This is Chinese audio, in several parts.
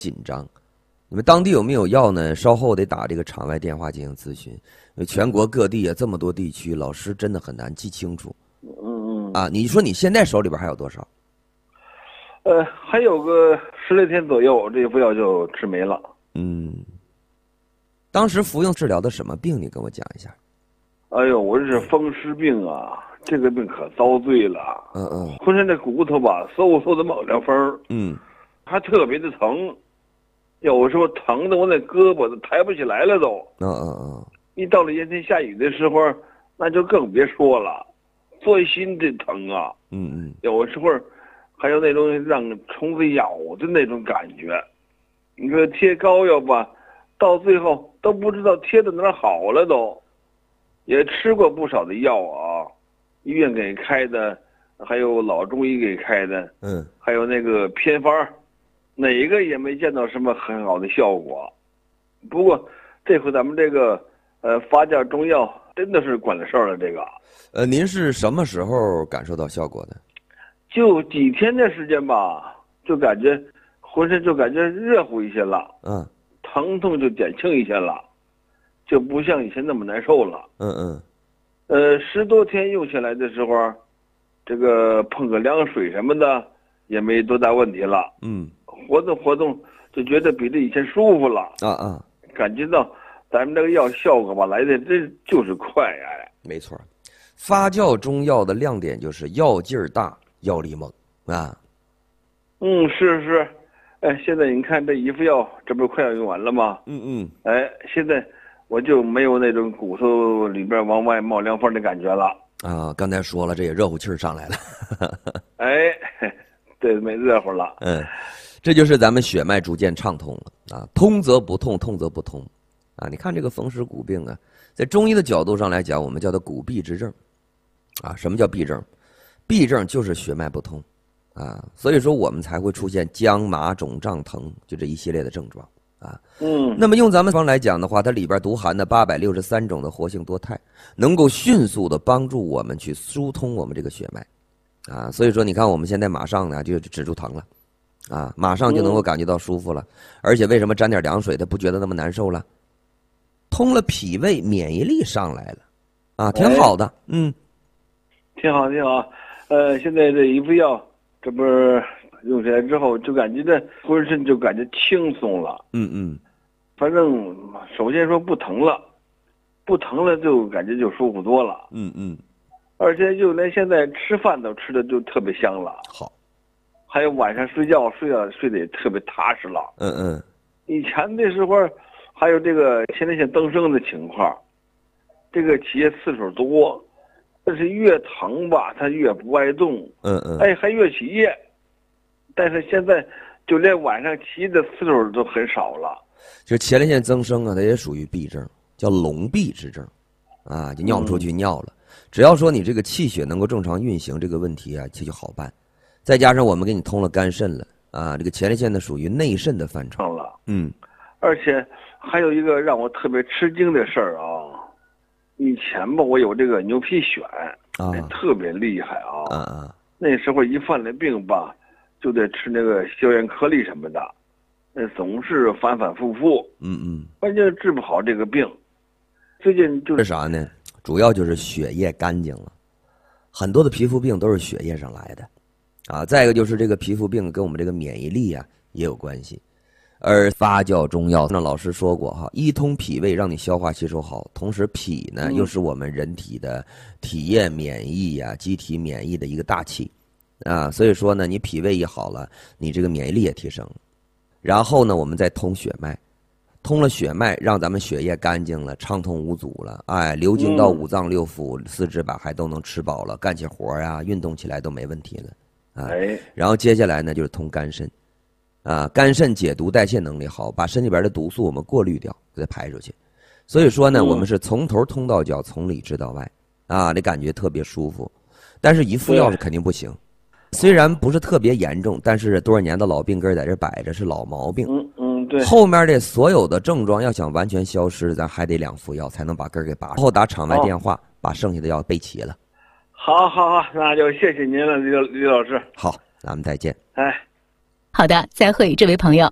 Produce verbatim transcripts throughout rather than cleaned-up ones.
紧张。你们当地有没有药呢？稍后得打这个场外电话进行咨询，因为全国各地啊这么多地区，老师真的很难记清楚。 嗯嗯。 啊，你说你现在手里边还有多少？ 呃，还有个十来天左右，这副药就吃没了。 嗯。当时服用治疗的什么病？你跟我讲一下。 哎呦，我这是风湿病啊，这个病可遭罪了。 嗯嗯。 浑身这骨头吧，嗖嗖的冒凉风。 嗯。 还特别的疼。有时候疼的我那胳膊都抬不起来了都。 嗯嗯嗯。 一到了阴天下雨的时候，那就更别说了，钻心的疼啊。 嗯嗯。 有时候还有那种让虫子咬的那种感觉。你说贴膏药吧，到最后都不知道贴到哪儿好了都。也吃过不少的药啊，医院给开的，还有老中医给开的。 嗯。 还有那个偏方。哪个也没见到什么很好的效果，不过这回咱们这个呃发酵中药真的是管了事儿了。这个， 呃，您是什么时候感受到效果的？ 就几天的时间吧，就感觉浑身就感觉热乎一些了， 嗯， 疼痛就减轻一些了，就不像以前那么难受了。 嗯嗯， 呃，十多天用下来的时候，这个碰个凉水什么的也没多大问题了。 嗯。 活动活动就觉得比这以前舒服了啊啊！ 感觉到咱们这个药效果吧来的这就是快哎。 没错，发酵中药的亮点就是药劲儿大，药力猛啊。 嗯，是是，哎，现在你看这一副药，这不是快要用完了吗？ 嗯嗯。 哎，现在我就没有那种骨头里边往外冒凉风的感觉了。 啊，刚才说了，这也热乎气儿上来了。 哎，对，没热乎了。 嗯。这就是咱们血脉逐渐畅通了啊，通则不痛，痛则不通，啊，你看这个风湿骨病啊，在中医的角度上来讲，我们叫它骨痹之症，啊，什么叫痹症？痹症就是血脉不通，啊，所以说我们才会出现僵麻肿胀疼，就这一系列的症状啊。 嗯。 那么用咱们方来讲的话，它里边独含的八百六十三种的活性多肽，能够迅速的帮助我们去疏通我们这个血脉，啊，所以说你看我们现在马上呢就止住疼了。啊，马上就能够感觉到舒服了，嗯、而且为什么沾点凉水他不觉得那么难受了？通了脾胃，免疫力上来了，啊，挺好的，哎、嗯， 挺好挺好。呃，现在这一副药，这不是用起来之后，就感觉这浑身就感觉轻松了。 嗯嗯， 反正首先说不疼了，不疼了就感觉就舒服多了。 嗯嗯， 而且就连现在吃饭都吃的就特别香了。 好。 还有晚上睡觉睡觉睡得也特别踏实了。 嗯嗯。 以前的时候，还有这个前列腺增生的情况，这个起夜次数多，但是越疼吧，它越不爱动。 嗯嗯。 哎，还越起夜，但是现在就连晚上起的次数都很少了。 就前列腺增生啊，它也属于痹症，叫笼闭之症，啊，就尿不出去尿了。嗯、只要说你这个气血能够正常运行，这个问题啊，这就好办。再加上我们给你通了肝肾了啊，这个前列腺呢属于内肾的范畴了。 嗯， 而且还有一个让我特别吃惊的事儿啊，以前吧我有这个牛皮癣啊，特别厉害啊。 啊啊！ 那时候一犯了病吧，就得吃那个消炎颗粒什么的，那总是反反复复。 嗯嗯， 关键治不好这个病。最近就是啥呢？主要就是血液干净了，很多的皮肤病都是血液上来的。啊，再一个就是这个皮肤病跟我们这个免疫力啊也有关系，而发酵中药，那老师说过哈，一通脾胃让你消化吸收好，同时脾呢、嗯、又是我们人体的体液免疫呀、啊、机体免疫的一个大气，啊，所以说呢，你脾胃一好了，你这个免疫力也提升了，然后呢，我们再通血脉，通了血脉，让咱们血液干净了，畅通无阻了，哎，流经到五脏六腑、嗯、四肢吧，还都能吃饱了，干起活呀、运动起来都没问题了。啊，然后接下来呢就是通肝肾，啊，肝肾解毒代谢能力好，把身里边的毒素我们过滤掉，再排出去。所以说呢，嗯、我们是从头通到脚，从里治到外，啊，你感觉特别舒服。但是一副药是肯定不行，虽然不是特别严重，但是多少年的老病根在这摆着，是老毛病。 嗯嗯，对。 后面的所有的症状要想完全消失，咱还得两副药才能把根给拔。然后打场外电话，把剩下的药备齐了。 好，好，好，那就谢谢您了，李李老师。 好，咱们再见。 哎， 好的，再会，这位朋友。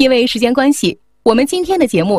因为时间关系，我们今天的节目